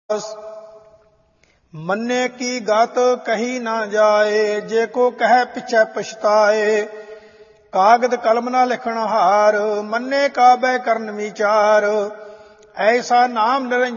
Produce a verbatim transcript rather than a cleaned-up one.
ਮੰਨੇ ਕੀ ਗਤ ਕਹੀ ਨਾ ਜਾਏ, ਜੇ ਕੋ ਕਹਿ ਪਿਛੈ ਪਛਤਾਏ। ਕਾਗਦ ਕਲਮ ਨਾ ਲਿਖਣ ਹਾਰ, ਮੰਨੇ ਕਾਬੈ ਕਰਨ ਵਿਚਾਰ। ਐਸਾ ਨਾਮ ਨਿਰੰਜਨ